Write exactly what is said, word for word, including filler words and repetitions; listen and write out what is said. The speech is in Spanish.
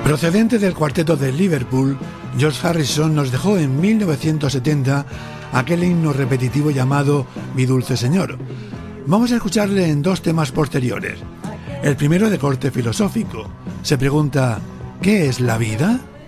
Procedente del cuarteto de Liverpool, George Harrison nos dejó en mil novecientos setenta aquel himno repetitivo llamado Mi dulce señor. Vamos a escucharle en dos temas posteriores. El primero de corte filosófico. Se pregunta, ¿qué es la vida?